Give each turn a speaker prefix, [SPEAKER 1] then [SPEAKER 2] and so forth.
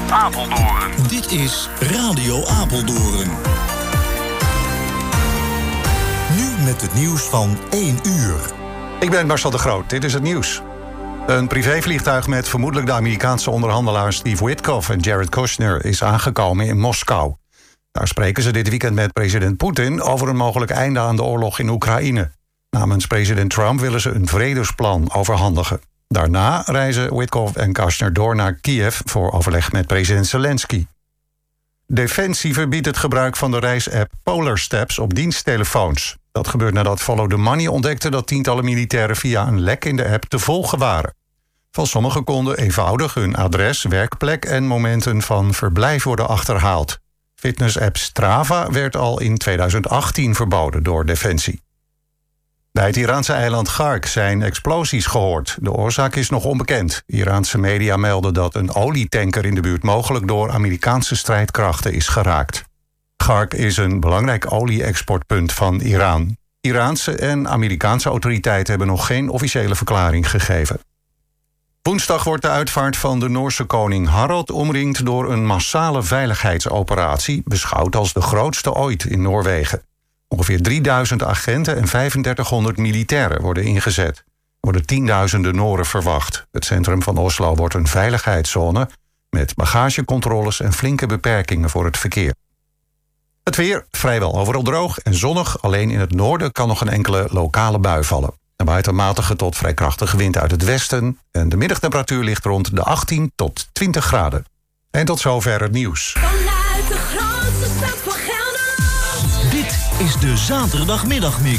[SPEAKER 1] Apeldoorn.
[SPEAKER 2] Dit is Radio Apeldoorn. Nu met het nieuws van 1 uur.
[SPEAKER 3] Ik ben Marcel de Groot, dit is het nieuws. Een privévliegtuig met vermoedelijk de Amerikaanse onderhandelaars Steve Witkoff en Jared Kushner is aangekomen in Moskou. Daar spreken ze dit weekend met president Poetin over een mogelijk einde aan de oorlog in Oekraïne. Namens president Trump willen ze een vredesplan overhandigen. Daarna reizen Witkoff en Kushner door naar Kiev voor overleg met president Zelensky. Defensie verbiedt het gebruik van de reisapp Polar Steps op diensttelefoons. Dat gebeurt nadat Follow the Money ontdekte dat tientallen militairen via een lek in de app te volgen waren. Van sommigen konden eenvoudig hun adres, werkplek en momenten van verblijf worden achterhaald. Fitness-app Strava werd al in 2018 verboden door Defensie. Bij het Iraanse eiland Gark zijn explosies gehoord. De oorzaak is nog onbekend. Iraanse media melden dat een olietanker in de buurt mogelijk door Amerikaanse strijdkrachten is geraakt. Gark is een belangrijk olie-exportpunt van Iran. Iraanse en Amerikaanse autoriteiten hebben nog geen officiële verklaring gegeven. Woensdag wordt de uitvaart van de Noorse koning Harald omringd door een massale veiligheidsoperatie, beschouwd als de grootste ooit in Noorwegen. Ongeveer 3000 agenten en 3500 militairen worden ingezet. Er worden tienduizenden Noren verwacht. Het centrum van Oslo wordt een veiligheidszone met bagagecontroles en flinke beperkingen voor het verkeer. Het weer vrijwel overal droog en zonnig. Alleen in het noorden kan nog een enkele lokale bui vallen. Er waait een matige tot vrij krachtige wind uit het westen. En de middagtemperatuur ligt rond de 18 tot 20 graden. En tot zover het nieuws.
[SPEAKER 4] Vanuit de grootste stad van Gelderland.
[SPEAKER 2] Dit is de zaterdagmiddagmix.